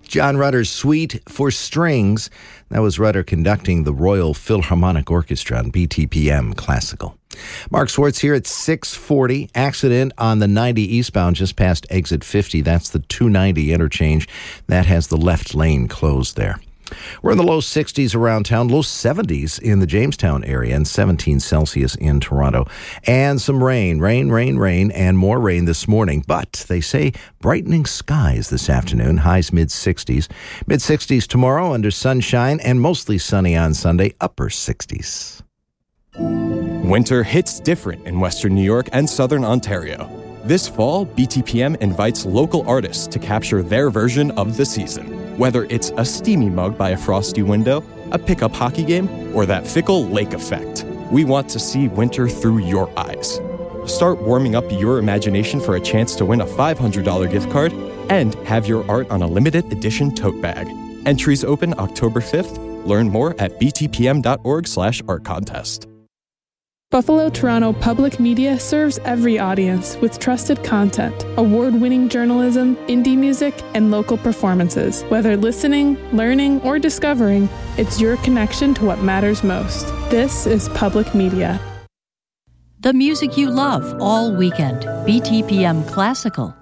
John Rutter's Suite for Strings. That was Rutter conducting the Royal Philharmonic Orchestra on BTPM Classical. Mark Swartz here at 6:40. Accident on the 90 eastbound just past exit 50. That's the 290 interchange. That has the left lane closed there. We're in the low 60s around town, low 70s in the Jamestown area, and 17 Celsius in Toronto. And some rain, and more rain this morning. But they say brightening skies this afternoon, highs mid-60s. Mid-60s tomorrow under sunshine and mostly sunny on Sunday, upper 60s. Winter hits different in Western New York and Southern Ontario. This fall, BTPM invites local artists to capture their version of the season. Whether it's a steamy mug by a frosty window, a pickup hockey game, or that fickle lake effect, we want to see winter through your eyes. Start warming up your imagination for a chance to win a $500 gift card and have your art on a limited edition tote bag. Entries open October 5th. Learn more at btpm.org/art-contest. Buffalo Toronto Public Media serves every audience with trusted content, award-winning journalism, indie music, and local performances. Whether listening, learning, or discovering, it's your connection to what matters most. This is Public Media. The music you love all weekend. BTPM Classical.